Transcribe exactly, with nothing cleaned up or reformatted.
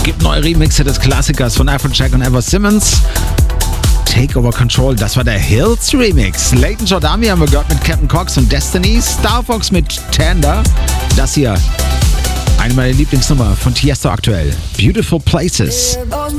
Gibt neue Remixe des Klassikers von Afrojack und Ever Simmons. Take Over Control, das war der Hills Remix. Leighton Jordami haben wir gehört mit Captain Cox und Destiny. Star Fox mit Tanda. Das hier, eine meiner Lieblingsnummer von Tiesto aktuell. Beautiful Places. There goes